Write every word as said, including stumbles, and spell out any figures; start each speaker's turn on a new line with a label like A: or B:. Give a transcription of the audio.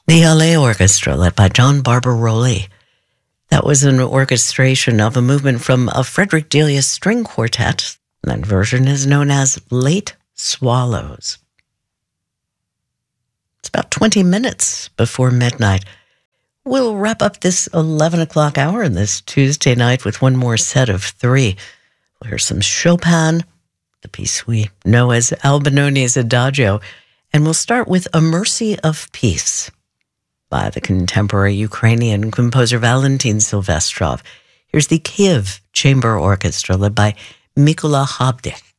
A: The L A Orchestra, led by John Barbaroli. That was an orchestration of a movement from a Frederick Delius string quartet. That version is known as Late Swallows. It's about twenty minutes before midnight. We'll wrap up this eleven o'clock hour in this Tuesday night with one more set of three. We'll hear some Chopin, the piece we know as Albinoni's Adagio, and we'll start with A Mercy of Peace by the contemporary Ukrainian composer Valentin Silvestrov. Here's the Kiev Chamber Orchestra led by Mykola Habdik.